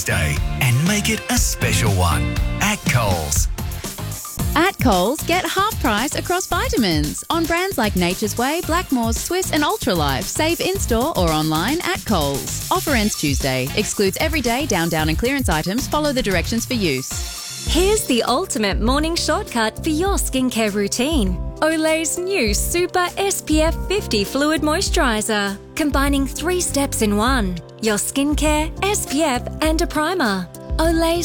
Day and make it a special one at Coles. At Coles, get half price across vitamins on brands like Nature's Way, Blackmores, Swiss and Ultralife. Save in-store or online at Coles. Offer ends Tuesday. Excludes everyday down and clearance items. Follow the directions for use. Here's the ultimate morning shortcut for your skincare routine. Olay's new Super SPF 50 Fluid Moisturiser, combining 3 steps in one: your skincare, SPF and a primer. Olay's